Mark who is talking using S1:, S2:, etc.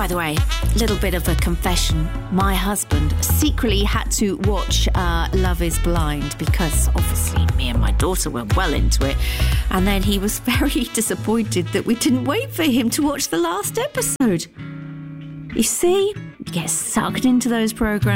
S1: By the way, a little bit of a confession. My husband secretly had to watch Love is Blind because obviously me and my daughter were well into it. And then he was very disappointed that we didn't wait for him to watch the last episode. You see, you get sucked into those programs.